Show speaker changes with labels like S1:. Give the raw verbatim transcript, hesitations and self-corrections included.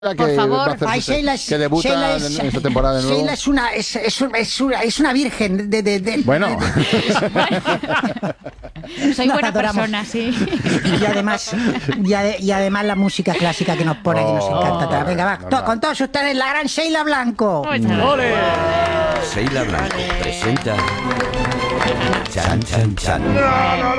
S1: Que
S2: Por favor.
S1: va a hacer
S3: Ay,
S1: su-
S3: Sheila es,
S1: que debuta
S3: Sheila
S1: en,
S3: es-
S1: en esta temporada de nuevo.
S3: Sheila es una, es, es, un- es una, es una virgen de... de, de
S1: Bueno,
S2: Soy
S3: Nos
S2: buena
S3: adoramos.
S2: persona, sí.
S3: Y además, y, ade- y además la música clásica que nos pone, que nos
S1: Oh,
S3: encanta.
S1: normal,
S3: Venga, va,
S1: normal.
S3: to- con todos ustedes, la gran Sheila Blanco.
S4: Sheila Blanco presenta Chan Chan Chan.